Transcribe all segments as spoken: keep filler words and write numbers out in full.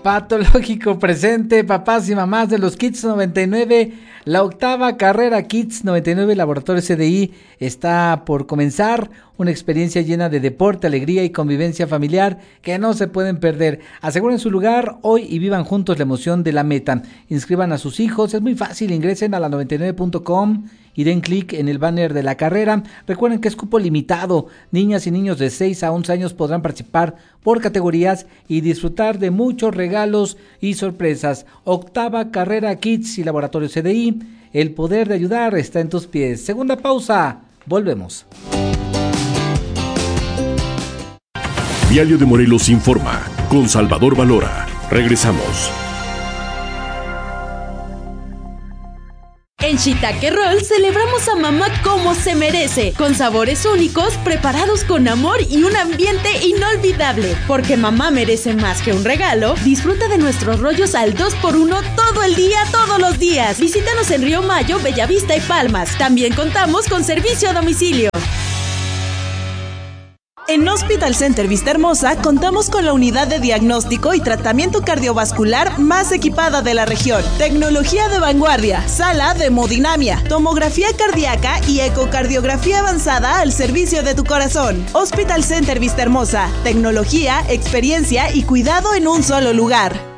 Patológico presente, papás y mamás de los Kids noventa y nueve, la octava carrera Kids noventa y nueve Laboratorio C D I está por comenzar, una experiencia llena de deporte, alegría y convivencia familiar que no se pueden perder. Aseguren su lugar hoy y vivan juntos la emoción de la meta. Inscriban a sus hijos, es muy fácil, ingresen a la noventa y nueve punto com y den clic en el banner de la carrera. Recuerden que es cupo limitado, niñas y niños de seis a once años podrán participar por categorías y disfrutar de muchos regalos y sorpresas. Octava carrera Kids y Laboratorio C D I, el poder de ayudar está en tus pies. Segunda pausa, volvemos. Diario de Morelos informa con Salvador Valora. Regresamos. En Shiitake Roll celebramos a mamá como se merece, con sabores únicos, preparados con amor y un ambiente inolvidable. Porque mamá merece más que un regalo, disfruta de nuestros rollos al dos por uno todo el día, todos los días. Visítanos en Río Mayo, Bellavista y Palmas. También contamos con servicio a domicilio. En Hospital Center Vista Hermosa contamos con la unidad de diagnóstico y tratamiento cardiovascular más equipada de la región. Tecnología de vanguardia, sala de hemodinamia, tomografía cardíaca y ecocardiografía avanzada al servicio de tu corazón. Hospital Center Vista Hermosa, tecnología, experiencia y cuidado en un solo lugar.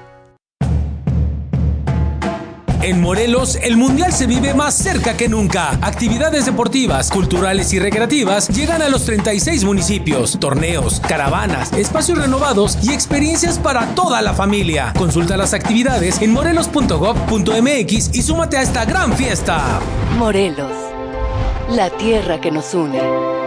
En Morelos, el Mundial se vive más cerca que nunca. Actividades deportivas, culturales y recreativas llegan a los treinta y seis municipios. Torneos, caravanas, espacios renovados y experiencias para toda la familia. Consulta las actividades en morelos punto gob punto mx y súmate a esta gran fiesta. Morelos, la tierra que nos une.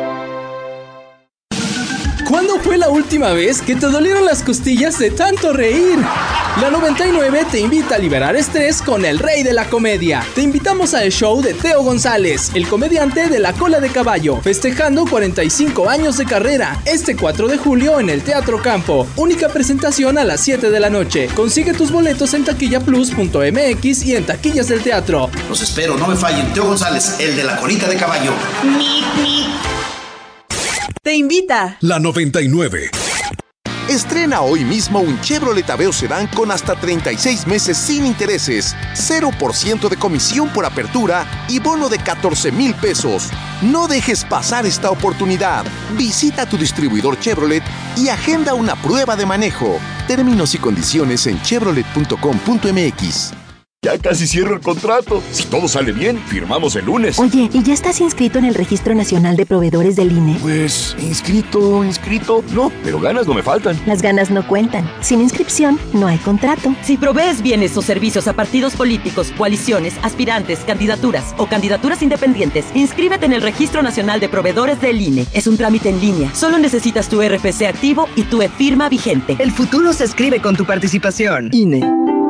¿Cuándo fue la última vez que te dolieron las costillas de tanto reír? La noventa y nueve te invita a liberar estrés con el rey de la comedia. Te invitamos al show de Teo González, el comediante de La Cola de Caballo, festejando cuarenta y cinco años de carrera, este cuatro de julio en el Teatro Campo. Única presentación a las siete de la noche. Consigue tus boletos en taquilla plus punto mx y en taquillas del teatro. Los espero, no me fallen. Teo González, el de La Colita de Caballo. Mi, mi. Te invita La noventa y nueve. Estrena hoy mismo un Chevrolet Aveo Sedán con hasta treinta y seis meses sin intereses, cero por ciento de comisión por apertura y bono de catorce mil pesos. No dejes pasar esta oportunidad. Visita tu distribuidor Chevrolet y agenda una prueba de manejo. Términos y condiciones en chevrolet punto com punto mx. Ya casi cierro el contrato. Si todo sale bien, firmamos el lunes. Oye, ¿y ya estás inscrito en el Registro Nacional de Proveedores del I N E? Pues, inscrito, inscrito, no, pero ganas no me faltan. Las ganas no cuentan. Sin inscripción, no hay contrato. Si provees bienes o servicios a partidos políticos, coaliciones, aspirantes, candidaturas o candidaturas independientes, inscríbete en el Registro Nacional de Proveedores del I N E. Es un trámite en línea. Solo necesitas tu R F C activo y tu e-firma vigente. El futuro se escribe con tu participación. I N E.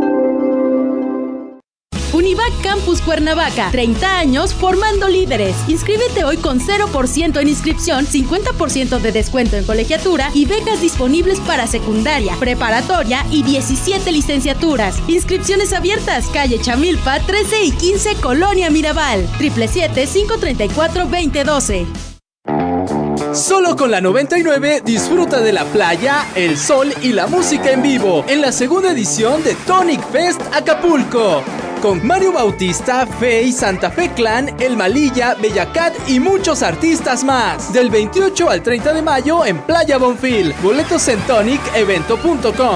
Univac Campus Cuernavaca, treinta años formando líderes. Inscríbete hoy con cero por ciento en inscripción, cincuenta por ciento de descuento en colegiatura y becas disponibles para secundaria, preparatoria y diecisiete licenciaturas. Inscripciones abiertas, calle Chamilpa, trece y quince, Colonia Mirabal. siete siete siete, cinco tres cuatro, dos cero uno dos. Solo con la noventa y nueve disfruta de la playa, el sol y la música en vivo en la segunda edición de Tonic Fest Acapulco. Con Mario Bautista, Fey, Santa Fe Clan, El Malilla, Bellacat y muchos artistas más. Del veintiocho al treinta de mayo en Playa Bonfil. Boletos en tonic evento punto com.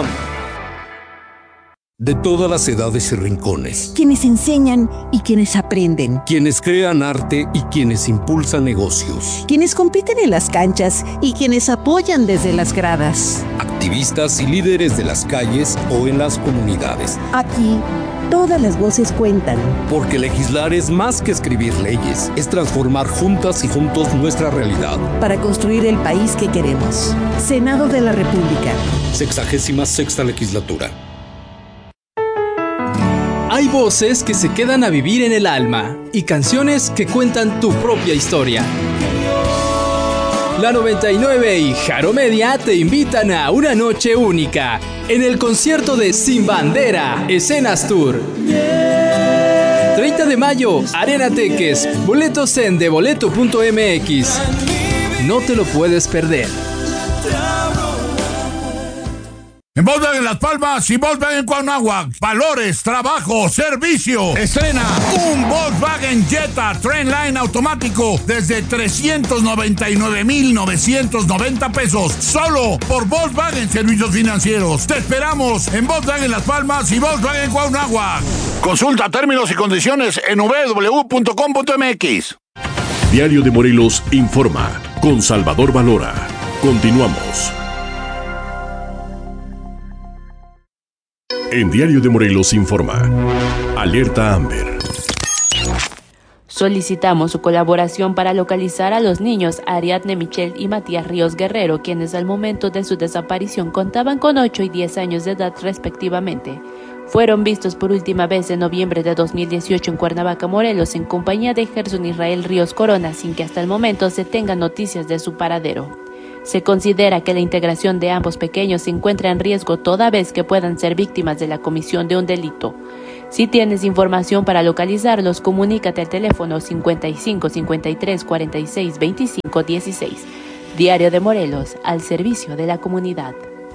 De todas las edades y rincones. Quienes enseñan y quienes aprenden. Quienes crean arte y quienes impulsan negocios. Quienes compiten en las canchas y quienes apoyan desde las gradas. Activistas y líderes de las calles o en las comunidades. Aquí, todas las voces cuentan. Porque legislar es más que escribir leyes, es transformar juntas y juntos nuestra realidad. Para construir el país que queremos. Senado de la República. Sexagésima sexta legislatura. Hay voces que se quedan a vivir en el alma y canciones que cuentan tu propia historia. La noventa y nueve y Jaro Media te invitan a una noche única en el concierto de Sin Bandera, Escenas Tour. treinta de mayo, Arena Teques, boletos en de boleto punto mx. No te lo puedes perder. En Volkswagen Las Palmas y Volkswagen Cuauhnáhuac, valores, trabajo, servicio. Estrena un Volkswagen Jetta Trendline automático desde trescientos noventa y nueve mil novecientos noventa pesos, solo por Volkswagen Servicios Financieros. Te esperamos en Volkswagen Las Palmas y Volkswagen Cuauhnáhuac. Consulta términos y condiciones en w w w punto com punto m x. Diario de Morelos informa con Salvador Valora. Continuamos. En Diario de Morelos informa. Alerta Amber. Solicitamos su colaboración para localizar a los niños Ariadne Michelle y Matías Ríos Guerrero, quienes al momento de su desaparición contaban con ocho y diez años de edad respectivamente. Fueron vistos por última vez en noviembre de dos mil dieciocho en Cuernavaca, Morelos, en compañía de Gerson Israel Ríos Corona, sin que hasta el momento se tengan noticias de su paradero. Se considera que la integración de ambos pequeños se encuentra en riesgo toda vez que puedan ser víctimas de la comisión de un delito. Si tienes información para localizarlos, comunícate al teléfono cincuenta y cinco, cincuenta y tres, cuarenta y seis, veinticinco, dieciséis. Diario de Morelos, al servicio de la comunidad.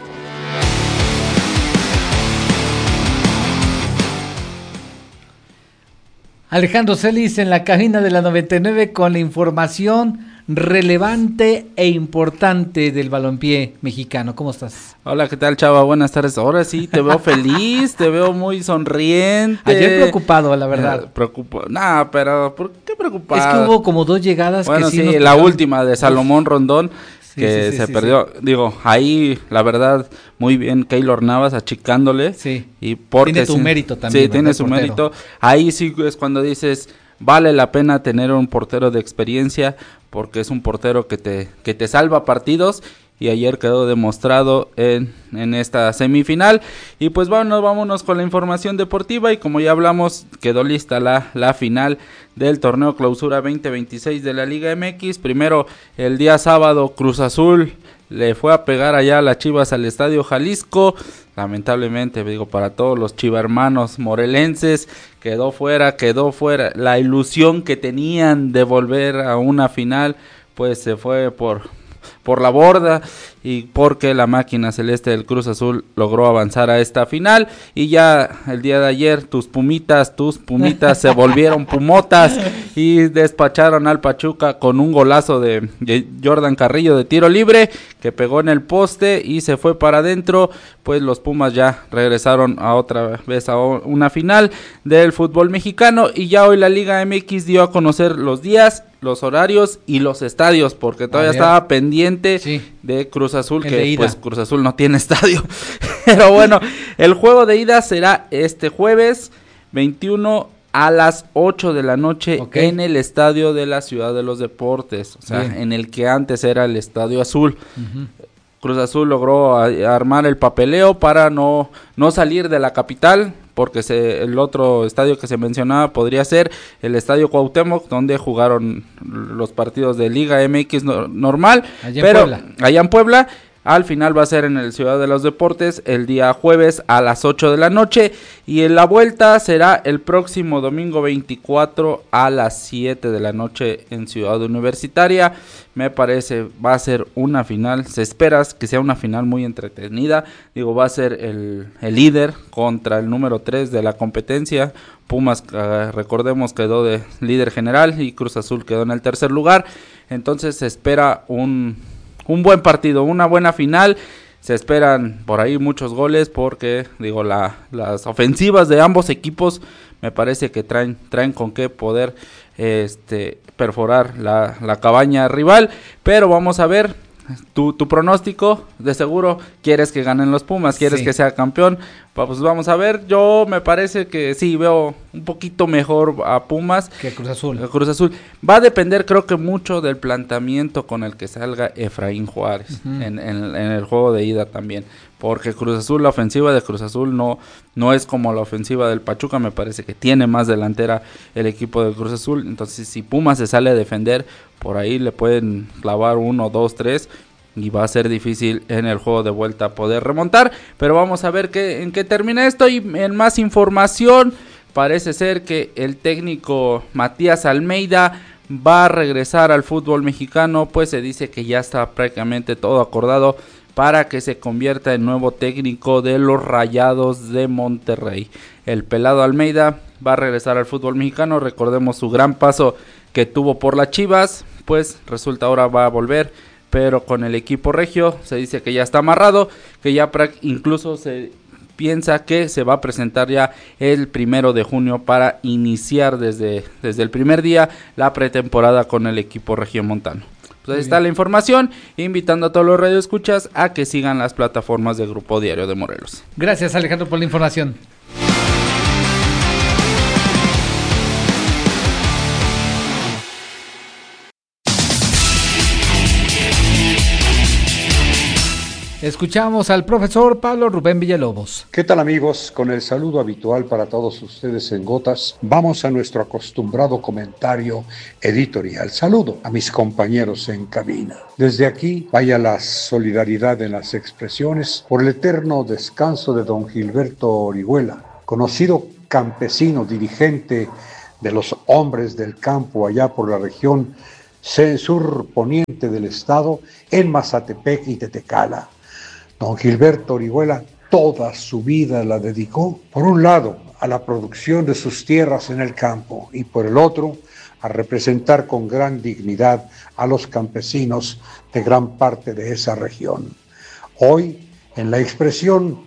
Alejandro Celis en la cabina de la noventa y nueve con la información relevante e importante del balompié mexicano. ¿Cómo estás? Hola, ¿qué tal, Chava? Buenas tardes. Ahora sí, te veo feliz, te veo muy sonriente. Ayer preocupado, la verdad. Eh, preocupo. Nah, pero ¿por qué preocupado? Es que hubo como dos llegadas bueno, que sí. sí, nos la tocaron. última de Salomón Rondón. Sí, que sí, sí, se sí, perdió, sí. Digo, ahí la verdad muy bien Keylor Navas achicándole. Sí. Y porque tiene tu sí, mérito también. Sí, tiene su portero. mérito. Ahí sí es cuando dices, vale la pena tener un portero de experiencia porque es un portero que te que te salva partidos. Y ayer quedó demostrado en, en esta semifinal. Y pues vámonos, vámonos con la información deportiva. Y como ya hablamos, quedó lista la, la final del torneo Clausura veinte veintiséis de la Liga M X. Primero, el día sábado, Cruz Azul le fue a pegar allá a las Chivas al Estadio Jalisco. Lamentablemente, digo, para todos los chivermanos morelenses, quedó fuera, quedó fuera. La ilusión que tenían de volver a una final, pues se fue por... por la borda y porque la máquina celeste del Cruz Azul logró avanzar a esta final. Y ya el día de ayer tus pumitas, tus pumitas se volvieron pumotas y despacharon al Pachuca con un golazo de, de Jordan Carrillo de tiro libre que pegó en el poste y se fue para adentro. Pues los Pumas ya regresaron a otra vez a una final del fútbol mexicano. Y ya hoy la Liga M X dio a conocer los días, los horarios y los estadios, porque todavía estaba pendiente sí. de Cruz Azul, el que pues Cruz Azul no tiene estadio. Pero bueno, el juego de ida será este jueves veintiuno a las ocho de la noche okay. en el estadio de la Ciudad de los Deportes, o sea, Bien. en el que antes era el Estadio Azul. Uh-huh. Cruz Azul logró a, a armar el papeleo para no, no salir de la capital, porque se, el otro estadio que se mencionaba podría ser el Estadio Cuauhtémoc, donde jugaron los partidos de Liga M X no, normal, allá pero en Puebla. allá en Puebla. Al final va a ser en el Ciudad de los Deportes el día jueves a las ocho de la noche y en la vuelta será el próximo domingo veinticuatro a las siete de la noche en Ciudad Universitaria. Me parece va a ser una final, se espera que sea una final muy entretenida. Digo, va a ser el, el líder contra el número tres de la competencia. Pumas, uh, recordemos, quedó de líder general y Cruz Azul quedó en el tercer lugar. Entonces se espera un... un buen partido, una buena final. Se esperan por ahí muchos goles porque, digo, la, las ofensivas de ambos equipos me parece que traen traen con qué poder este perforar la, la cabaña rival. Pero vamos a ver, tu, tu pronóstico, de seguro quieres que ganen los Pumas, quieres sí. que sea campeón. Pues vamos a ver, yo me parece que sí, veo un poquito mejor a Pumas que Cruz Azul. Cruz Azul. Va a depender, creo que mucho del planteamiento con el que salga Efraín Juárez uh-huh. en, en, en el juego de ida también. Porque Cruz Azul, la ofensiva de Cruz Azul no, no es como la ofensiva del Pachuca, me parece que tiene más delantera el equipo de Cruz Azul. Entonces, si Pumas se sale a defender, por ahí le pueden clavar uno, dos, tres... y va a ser difícil en el juego de vuelta poder remontar, pero vamos a ver qué, en qué termina esto. Y en más información, parece ser que el técnico Matías Almeida va a regresar al fútbol mexicano, pues se dice que ya está prácticamente todo acordado para que se convierta en nuevo técnico de los Rayados de Monterrey. El Pelado Almeida va a regresar al fútbol mexicano, recordemos su gran paso que tuvo por las Chivas, pues resulta ahora va a volver, pero con el equipo regio. Se dice que ya está amarrado, que ya incluso se piensa que se va a presentar ya el primero de junio para iniciar desde, desde el primer día la pretemporada con el equipo regiomontano. Pues ahí está la información, invitando a todos los radioescuchas a que sigan las plataformas de Grupo Diario de Morelos. Gracias, Alejandro, por la información. Escuchamos al profesor Pablo Rubén Villalobos. ¿Qué tal, amigos? Con el saludo habitual para todos ustedes en Gotas, vamos a nuestro acostumbrado comentario editorial. Saludo a mis compañeros en cabina. Desde aquí vaya la solidaridad en las expresiones por el eterno descanso de don Gilberto Orihuela, conocido campesino, dirigente de los hombres del campo allá por la región sur poniente del estado, en Mazatepec y Tetecala. Don Gilberto Orihuela toda su vida la dedicó, por un lado, a la producción de sus tierras en el campo y por el otro, a representar con gran dignidad a los campesinos de gran parte de esa región. Hoy, en la expresión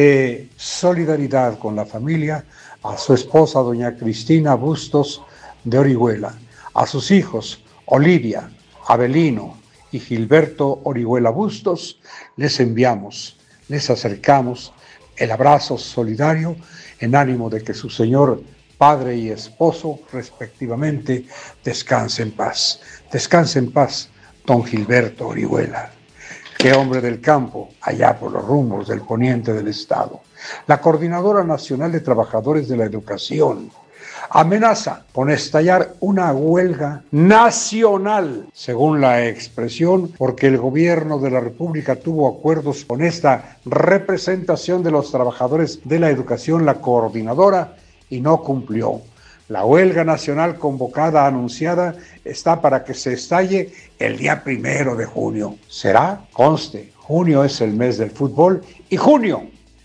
de solidaridad con la familia, a su esposa doña Cristina Bustos de Orihuela, a sus hijos Olivia, Abelino y Gilberto Orihuela Bustos, les enviamos, les acercamos el abrazo solidario en ánimo de que su señor padre y esposo, respectivamente, descanse en paz. Descanse en paz, don Gilberto Orihuela. Qué hombre del campo, allá por los rumbos del poniente del estado. La Coordinadora Nacional de Trabajadores de la Educación amenaza con estallar una huelga nacional, según la expresión, porque el gobierno de la República tuvo acuerdos con esta representación de los trabajadores de la educación, la coordinadora, y no cumplió. La huelga nacional convocada, anunciada, está para que se estalle el día primero de junio. ¿Será? Conste, junio es el mes del fútbol y junio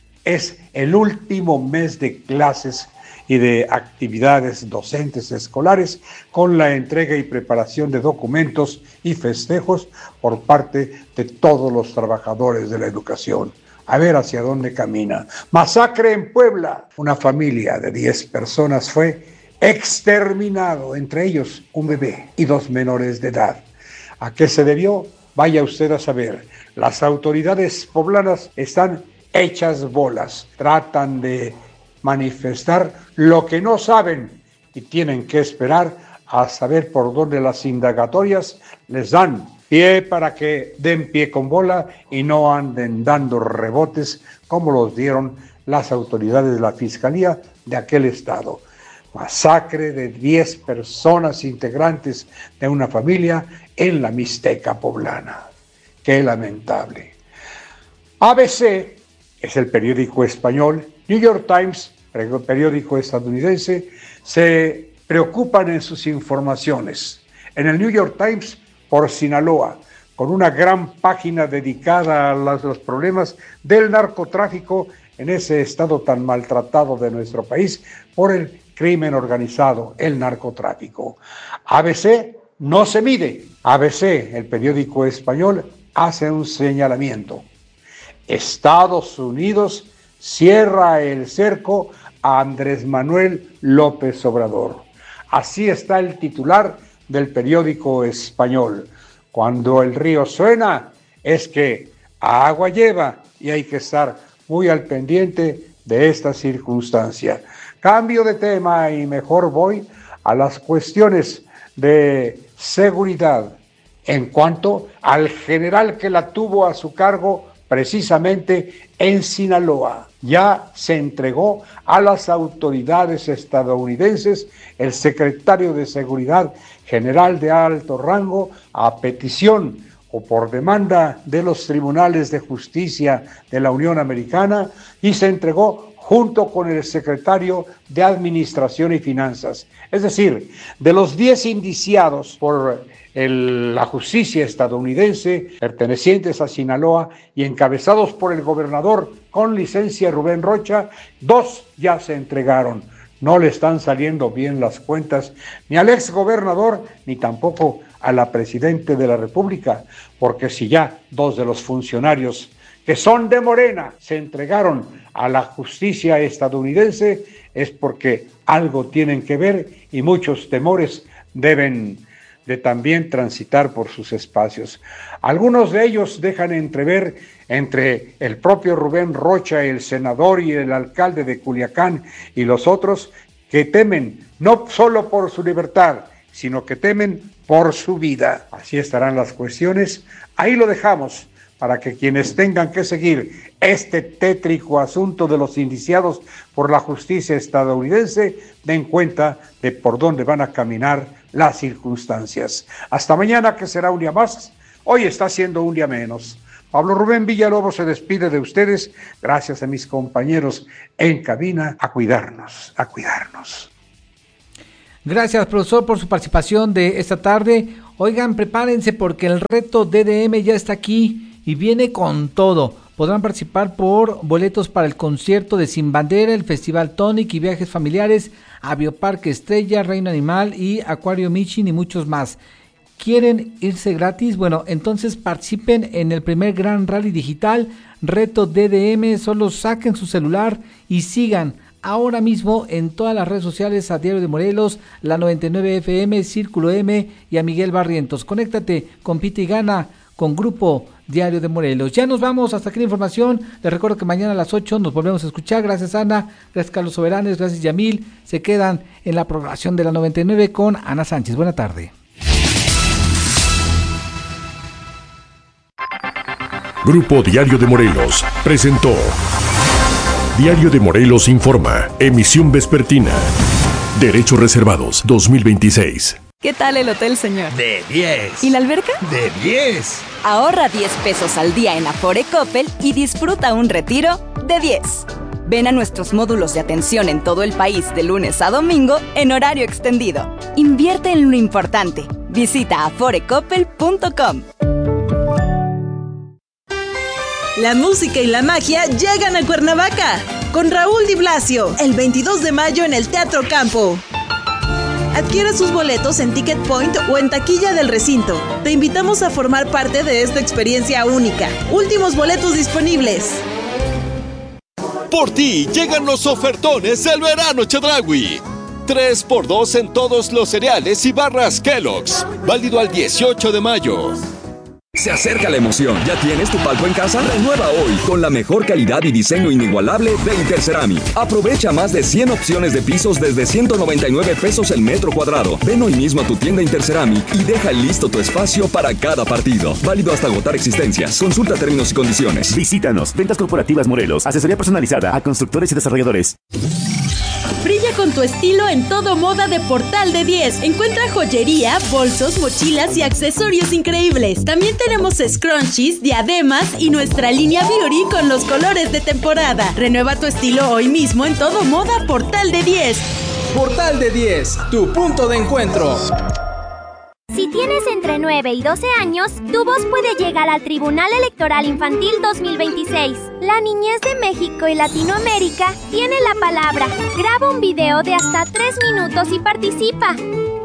es el último mes de clases y de actividades docentes escolares, con la entrega y preparación de documentos y festejos por parte de todos los trabajadores de la educación. A ver hacia dónde camina. Masacre en Puebla. Una familia de diez personas fue exterminado, entre ellos un bebé y dos menores de edad. ¿A qué se debió? Vaya usted a saber. Las autoridades poblanas están hechas bolas. Tratan de manifestar lo que no saben y tienen que esperar a saber por dónde las indagatorias les dan pie para que den pie con bola y no anden dando rebotes como los dieron las autoridades de la Fiscalía de aquel estado. Masacre de diez personas integrantes de una familia en la Mixteca poblana. Qué lamentable. A B C es el periódico español, New York Times, el periódico estadounidense, se preocupan en sus informaciones. En el New York Times, por Sinaloa, con una gran página dedicada a los, los problemas del narcotráfico en ese estado tan maltratado de nuestro país por el crimen organizado, el narcotráfico. A B C no se mide. A B C, el periódico español, hace un señalamiento. Estados Unidos cierra el cerco a Andrés Manuel López Obrador. Así está el titular del periódico español. Cuando el río suena, es que agua lleva y hay que estar muy al pendiente de esta circunstancia. Cambio de tema y mejor voy a las cuestiones de seguridad en cuanto al general que la tuvo a su cargo precisamente en Sinaloa. Ya se entregó a las autoridades estadounidenses el secretario de Seguridad General de alto rango a petición o por demanda de los tribunales de justicia de la Unión Americana, y se entregó junto con el secretario de Administración y Finanzas. Es decir, de los diez indiciados por el, la justicia estadounidense, pertenecientes a Sinaloa y encabezados por el gobernador con licencia Rubén Rocha, dos ya se entregaron. No le están saliendo bien las cuentas ni al exgobernador ni tampoco a la presidenta de la República, porque si ya dos de los funcionarios que son de Morena se entregaron a la justicia estadounidense, es porque algo tienen que ver y muchos temores deben de también transitar por sus espacios. Algunos de ellos dejan entrever entre el propio Rubén Rocha, el senador y el alcalde de Culiacán, y los otros que temen no solo por su libertad, sino que temen por su vida. Así estarán las cuestiones. Ahí lo dejamos para que quienes tengan que seguir este tétrico asunto de los indiciados por la justicia estadounidense den cuenta de por dónde van a caminar las circunstancias. Hasta mañana, que será un día más. Hoy está siendo un día menos. Pablo Rubén Villalobos se despide de ustedes. Gracias a mis compañeros en cabina. A cuidarnos, a cuidarnos. Gracias, profesor, por su participación de esta tarde. Oigan, prepárense porque el reto D D M ya está aquí y viene con todo. Podrán participar por boletos para el concierto de Sin Bandera, el Festival Tonic y viajes familiares a Bioparque Estrella, Reino Animal y Acuario Michin y muchos más. ¿Quieren irse gratis? Bueno, entonces participen en el primer gran rally digital, Reto D D M. Solo saquen su celular y sigan ahora mismo en todas las redes sociales a Diario de Morelos, la noventa y nueve F M, Círculo M y a Miguel Barrientos. Conéctate, compite y gana con Grupo Diario de Morelos. Ya nos vamos, hasta aquí la información. Les recuerdo que mañana a las ocho nos volvemos a escuchar. Gracias, Ana, gracias, Carlos Soberanes, gracias, Yamil. Se quedan en la programación de la noventa y nueve con Ana Sánchez. Buena tarde. Grupo Diario de Morelos presentó Diario de Morelos Informa, emisión vespertina. Derechos reservados dos mil veintiséis. ¿Qué tal el hotel, señor? De diez. ¿Y la alberca? De diez. Ahorra diez pesos al día en Afore Coppel y disfruta un retiro de diez. Ven a nuestros módulos de atención en todo el país de lunes a domingo en horario extendido. Invierte en lo importante. Visita afore coppel punto com. La música y la magia llegan a Cuernavaca con Raúl Di Blasio el veintidós de mayo en el Teatro Campo. Adquiere sus boletos en Ticket Point o en taquilla del recinto. Te invitamos a formar parte de esta experiencia única. Últimos boletos disponibles. Por ti llegan los ofertones del verano Chedraui. tres por dos en todos los cereales y barras Kellogg's. Válido al dieciocho de mayo. Se acerca la emoción. ¿Ya tienes tu palco en casa? Renueva hoy con la mejor calidad y diseño inigualable de Interceramic. Aprovecha más de cien opciones de pisos desde ciento noventa y nueve pesos el metro cuadrado. Ven hoy mismo a tu tienda Interceramic y deja listo tu espacio para cada partido. Válido hasta agotar existencias. Consulta términos y condiciones. Visítanos. Ventas Corporativas Morelos. Asesoría personalizada a constructores y desarrolladores. Brilla con tu estilo en todo moda de Portal de diez. Encuentra joyería, bolsos, mochilas y accesorios increíbles. También tenemos scrunchies, diademas y nuestra línea beauty con los colores de temporada. Renueva tu estilo hoy mismo en todo moda Portal de diez. Portal de diez, tu punto de encuentro. Si tienes entre nueve y doce años, tu voz puede llegar al Tribunal Electoral Infantil dos mil veintiséis. La niñez de México y Latinoamérica tiene la palabra. Graba un video de hasta tres minutos y participa.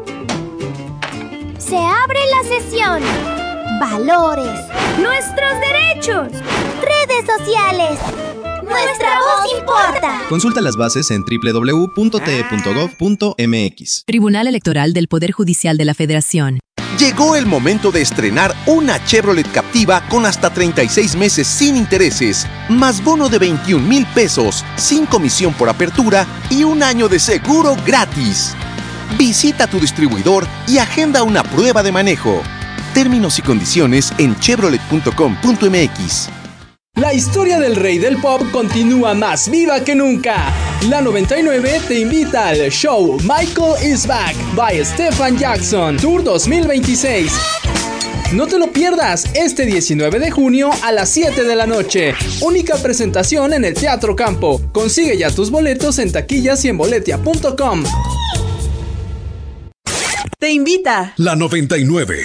Se abre la sesión. Valores. Nuestros derechos. Redes sociales. Nuestra voz importa. Consulta las bases en doble u doble u doble u punto t e punto gov punto m x. Tribunal Electoral del Poder Judicial de la Federación. Llegó el momento de estrenar una Chevrolet Captiva con hasta treinta y seis meses sin intereses, más bono de veintiún mil pesos, sin comisión por apertura y un año de seguro gratis. Visita tu distribuidor y agenda una prueba de manejo. Términos y condiciones en chevrolet punto com punto m x. La historia del rey del pop continúa más viva que nunca. La noventa y nueve te invita al show Michael is Back by Stephen Jackson Tour dos mil veintiséis. No te lo pierdas este diecinueve de junio a las siete de la noche. Única presentación en el Teatro Campo. Consigue ya tus boletos en taquillas y en boletia punto com. Te invita La noventa y nueve.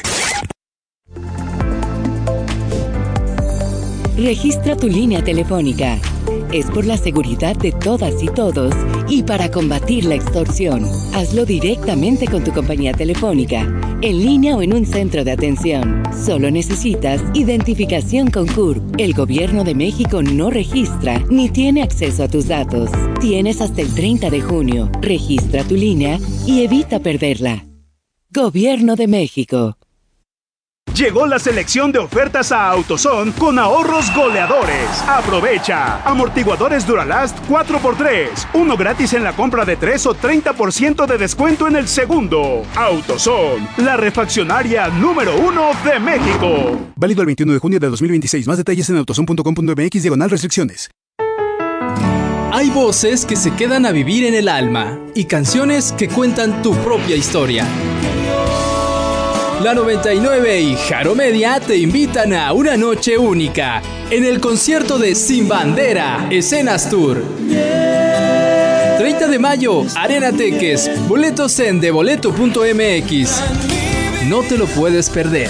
Registra tu línea telefónica. Es por la seguridad de todas y todos y para combatir la extorsión. Hazlo directamente con tu compañía telefónica, en línea o en un centro de atención. Solo necesitas identificación con C U R P. El Gobierno de México no registra ni tiene acceso a tus datos. Tienes hasta el treinta de junio. Registra tu línea y evita perderla. Gobierno de México. Llegó la selección de ofertas a AutoZone con ahorros goleadores. Aprovecha. Amortiguadores Duralast cuatro por tres. Uno gratis en la compra de tres o treinta por ciento de descuento en el segundo. AutoZone, la refaccionaria número uno de México. Válido el veintiuno de junio de dos mil veintiséis. Más detalles en autozone punto com punto m x diagonal restricciones. Hay voces que se quedan a vivir en el alma y canciones que cuentan tu propia historia. La noventa y nueve y Jaro Media te invitan a una noche única en el concierto de Sin Bandera, Escenas Tour. treinta de mayo, Arena Teques, boletos en de boleto punto m x. No te lo puedes perder.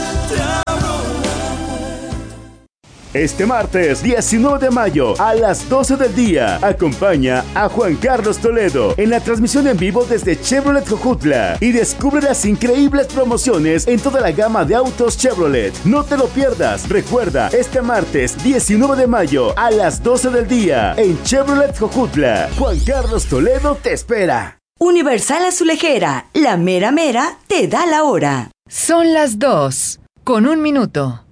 Este martes diecinueve de mayo a las doce del día, acompaña a Juan Carlos Toledo en la transmisión en vivo desde Chevrolet Jojutla y descubre las increíbles promociones en toda la gama de autos Chevrolet. No te lo pierdas. Recuerda, este martes diecinueve de mayo a las doce del día en Chevrolet Jojutla. Juan Carlos Toledo te espera. Universal Azulejera, la mera mera te da la hora. Son las dos, con un minuto.